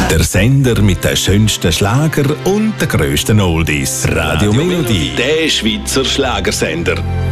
Der Sender mit den schönsten Schlager und den grössten Oldies. Radio Melodie, der Schweizer Schlagersender.